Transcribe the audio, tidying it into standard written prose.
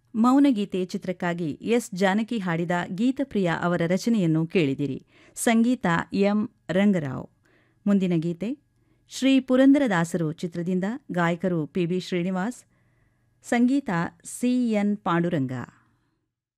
ಮೌನಗೀತೆ ಚಿತ್ರಕ್ಕಾಗಿ ಎಸ್ ಜಾನಕಿ ಹಾಡಿದ ಗೀತಪ್ರಿಯ ಅವರ ರಚನೆಯನ್ನು ಕೇಳಿದಿರಿ. ಸಂಗೀತ ಎಂ ರಂಗರಾವ್. ಮುಂದಿನ ಗೀತೆ ಶ್ರೀ ಪುರಂದರದಾಸರು ಚಿತ್ರದಿಂದ. ಗಾಯಕರು ಪಿಬಿ ಶ್ರೀನಿವಾಸ್, ಸಂಗೀತ ಸಿಎನ್ ಪಾಂಡುರಂಗ.